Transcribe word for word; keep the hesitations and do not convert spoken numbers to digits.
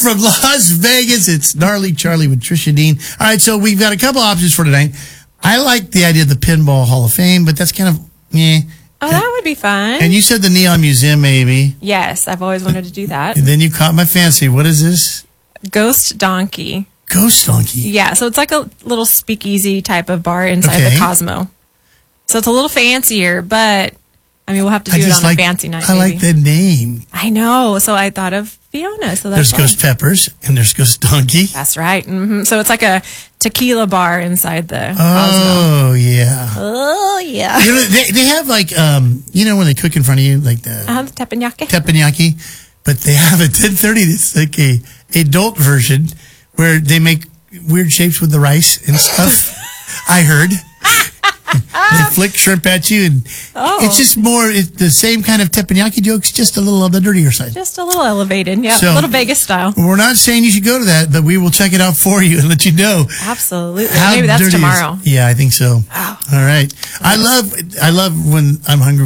from Las Vegas. It's Gnarly Charlie with Trisha Dean. All right, so we've got a couple options for tonight. I like the idea of the Pinball Hall of Fame, but that's kind of, eh. Oh, that would be fun. And you said the Neon Museum, maybe. Yes, I've always wanted to do that. And then you caught my fancy. What is this? Ghost Donkey. Ghost Donkey? Yeah, so it's like a little speakeasy type of bar inside Okay. the Cosmo. So it's a little fancier, but, I mean, we'll have to do I it just on like, a fancy night, I maybe. like the name. I know, so I thought of Fiona. So that's There's fun. Ghost Peppers, and there's Ghost Donkey. That's right. hmm So it's like a tequila bar inside the Cosmo. Oh, yeah. Oh, yeah. You know, they, they have like, um, you know, when they cook in front of you, like the Uh-huh, the teppanyaki. teppanyaki, but they have a ten thirty that's like a adult version where they make weird shapes with the rice and stuff. I heard. They flick shrimp at you, and Oh. it's just more it's the same kind of teppanyaki jokes, just a little on the dirtier side. Just a little elevated. Yeah, So- a little Vegas style. We're not saying you should go to that, but we will check it out for you and let you know. Absolutely. how Maybe that's dirty it is. tomorrow. Yeah, I think so. All right. I love I love when I'm hungry.